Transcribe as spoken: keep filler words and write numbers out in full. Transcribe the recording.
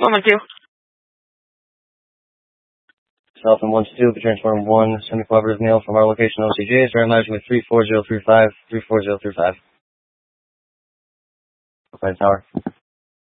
Moment two. South and one two, transform one semi-cooperative male from our location O C J is randomized with three four zero three five, three four zero three five. Okay, tower.